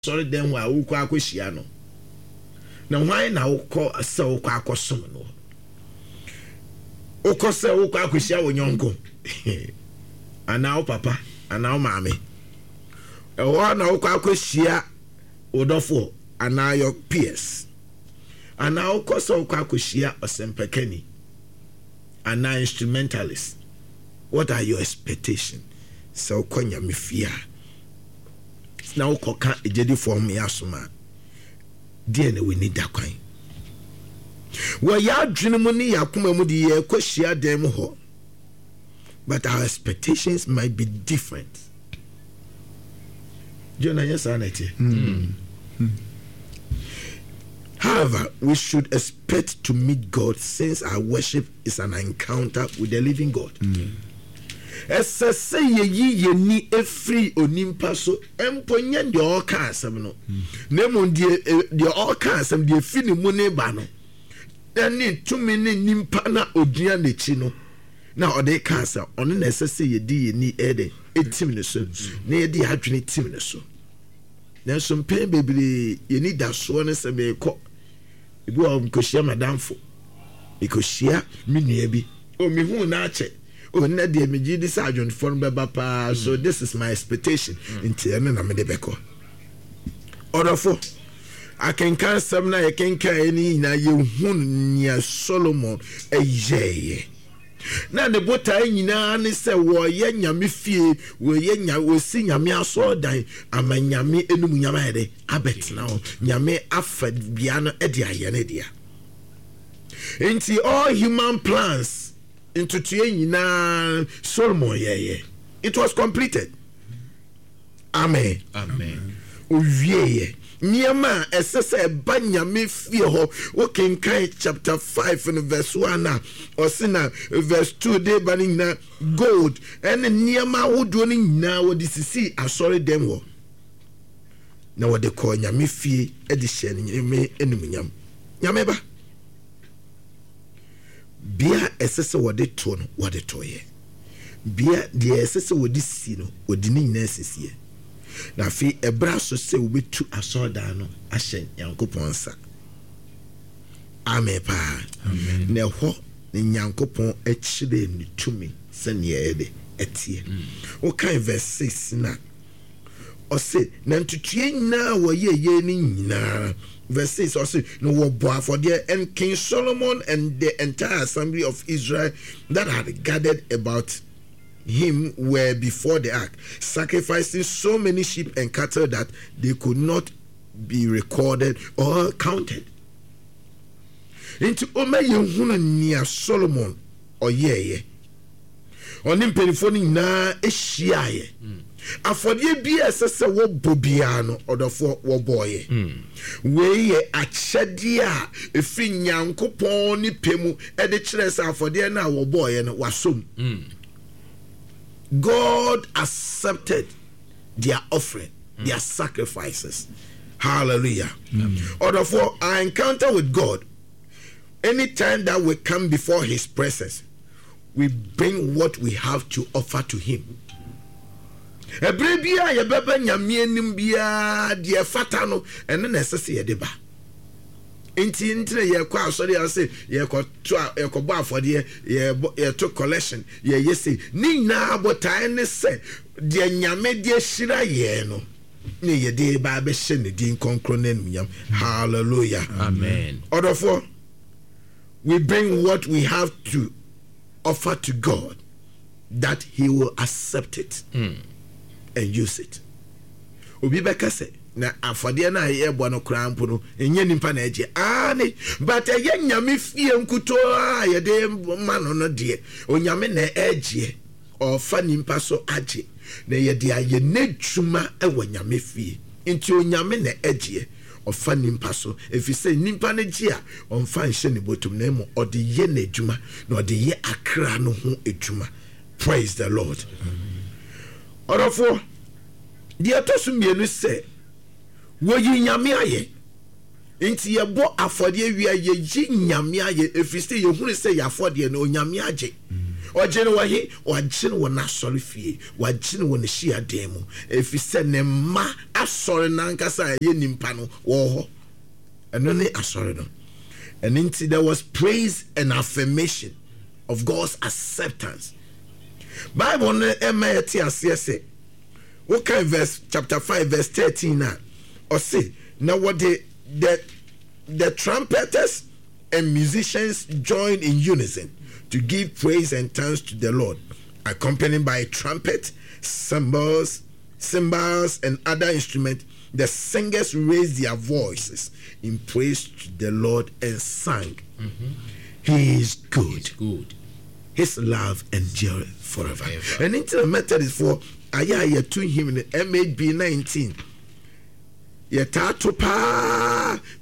sorry then wa wo kwa akohia no na hwan na wokɔ se wo kwa akosom no wokɔ se wo kwa akohia wo nyonko ana wo papa ana wo maame ɛwɔ na wo kwa akohia wo dɔfo ana your peers ana wokɔ se wo kwa akohia osempekani ana instrumentalist. What are your expectations? So konya me fear. Now koka ejedi form me asoma. Dear we need that kind. Well, ya dream money yakuma mu di ye kwashia dem ho. But our expectations might be different. Jonah, yes, However, we should expect to meet God since our worship is an encounter with the living God. Ese se ye ni efri onimpa so emponye de all ka asem no nemo de all ka asem de efi ne mu ne ba no eni tumi ne nimpa na odua ne chi no na ode ka asem ono na ese se ye di ye ni ede etim ne so na ye di adwene tim ne so na so mpen bebere ye ni da so ne se be ko ebi o mkohia madamfo ekohia minua bi o mi hu na ache oh, na de meji this adjon for beba pa so this is my expectation until na me de beko orofo akenkan sam na yekenkan eni na ye hu nia Solomon eyeye na de bota nyina ne se wo ye nyame fie wo ye nya wo si nyame aso dan amanyame enum nyama ede abetina ho nyame afadbia no ede aye ne dia enti all human plans into nyina Solomon ye it was completed. Amen. Amen. Owie niema esese ba nyame fie ho okenkan chapter 5 and verse 1 na osina verse 2 de bani na gold and niema wodo ni nyina wo disisi asori dem ho na wo de ko nyame fie e de hye nyame enum nyame ba bia esese wode to no wode to ye bia de esese wode si no wode ni nyina esese na fi ebra so se obetu asoda no ahye Yankopon sa. Amen pa. Amen. Na ho ni Yankopon echire ni tumi se ne ede etie o kan verse 6 na o se na ntutue nyina wo ye ni nyina. Verse 6 also no war for there, and King Solomon and the entire assembly of Israel that had gathered about him were before the ark, sacrificing so many sheep and cattle that they could not be recorded or counted. Into Omeyehunu near Solomon or ye onim penifoni na ehia afodie bia esese wo bobia no odofo wo boye we ye achede a efi Nyankopon ni pemu e de kire se afodie na wo boye no wasom. God accepted their offering, their sacrifices. Hallelujah. Odofo our encounter with God, anytime that we come before his presence, we bring what we have to offer to him. Ebre bia ye beba nyame anim bia de fata no ene na esese ye deba enti ntre ye kwa asori ase ye ko to ye ko bo afode ye to collection ye yesi ni na abotai ne se de nyame de hira ye no ne ye de ba be hye ne din konkro na nyam. Hallelujah. Amen. Therefore we bring what we have to offer to God, that he will accept it and use it. Obi beka se na afode na ye bo no krampo no enye nimpa na eje ani but ye nyame fie nkuto a ye de mano no de onyame na eje ofa nimpa so age na ye de aye nedwuma e wo nyame fie nti onyame na eje ofa nimpa so efise nimpa na ji a onfa nhye ne botum na mo ode ye na edwuma na ode ye akra no ho edwuma. Praise the Lord. Orofo dia to so mienu se wo yi nyame aye nti ye bo afode awia ye yi nyame aye efise ye hunu se ye afode no nyame age ɔgyene wɔ he wagyene wɔ n'asɔre fie wagyene wɔ n'ahyiadan mu ɛfiri sɛ ne mma asɔre nankasa a ɛyɛ nimpa no wɔ hɔ ɛno ne asɔre no ɛno nti there was praise and affirmation of God's acceptance. Bible no ɛma yɛte aseɛ sɛ wokan verse chapter 5 verse 13 na ɔse na wɔde the trumpeters and musicians join in unison to give praise and thanks to the Lord, accompanied by trumpet, cymbals, and other instruments. The singers raised their voices in praise to the Lord and sang. He is good. His love endureth forever. And into the method is for to him in MHB 19. Yetato pa